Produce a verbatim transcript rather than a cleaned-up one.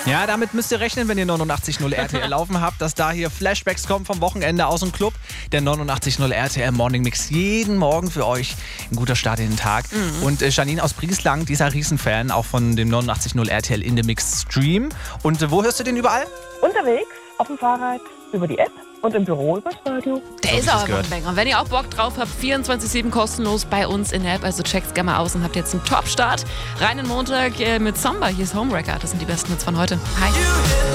Ja, damit müsst ihr rechnen, wenn ihr neunundachtzig Komma null R T L laufen habt, dass da hier Flashbacks kommen vom Wochenende aus dem Club. Der neunundachtzig Komma null R T L Morning Mix jeden Morgen für euch. Ein guter Start in den Tag. Mhm. Und äh, Janine aus Brieslang, dieser Riesenfan, auch von dem neunundachtzig Komma null R T L in the Mix Stream. Und äh, wo hörst du den überall? Unterwegs, auf dem Fahrrad, über die App und im Büro übers Radio. Der ist aber noch länger. Wenn ihr auch Bock drauf habt, vierundzwanzig sieben kostenlos bei uns in der App. Also checkt's gerne mal aus und habt jetzt einen Top-Start. Rein in Montag äh, mit Samba. Hier ist Homewrecker. Das sind die besten Hits von heute. Hi.